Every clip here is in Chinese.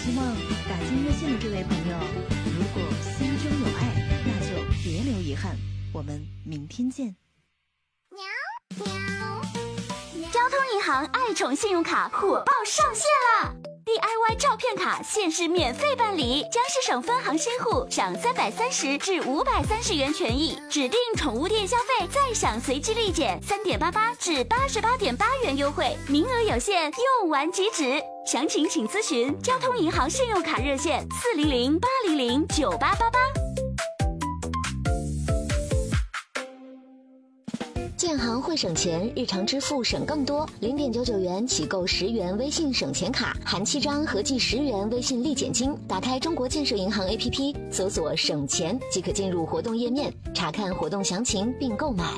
希望打进热线的这位朋友，如果心中有爱，那就别留遗憾。我们明天见。 交通银行爱宠信用卡火爆上线啦！DIY 照片卡限时免费办理，江西省分行新户享330至530元权益，指定宠物店消费再享随机立减3.88至88.8元优惠，名额有限，用完即止。详情请咨询交通银行信用卡热线400-800-9888。 建行会省钱，日常支付省更多，0.99元起购10元微信省钱卡，含7张，合计10元微信立减金。打开中国建设银行 APP， 搜索省钱即可进入活动页面，查看活动详情并购买。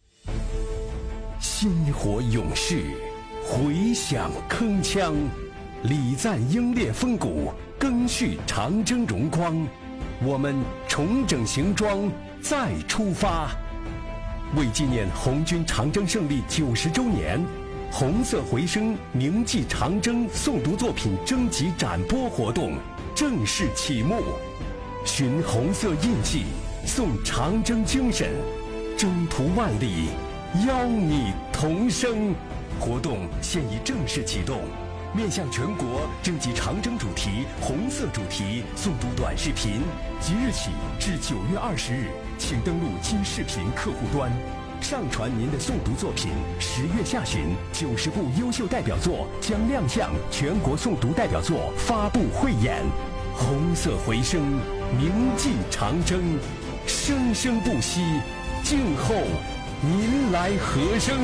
薪火勇士，回响铿锵，礼赞英烈风骨，赓续长征荣光。我们重整行装，再出发。为纪念红军长征胜利90周年，红色回声铭记长征诵读作品征集展播活动正式启幕，寻红色印记，颂长征精神，征途万里，邀你同声。活动现已正式启动，面向全国征集长征主题、红色主题诵读短视频，即日起至9月20日，请登录今视频客户端，上传您的诵读作品。10月下旬，90部优秀代表作将亮相全国诵读代表作发布汇演。红色回声，铭记长征，生生不息，静候您来和声。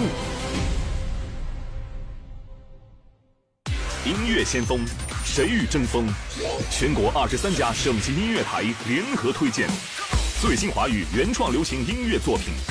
音乐先锋，谁与争锋？全国23家省级音乐台联合推荐最新华语原创流行音乐作品。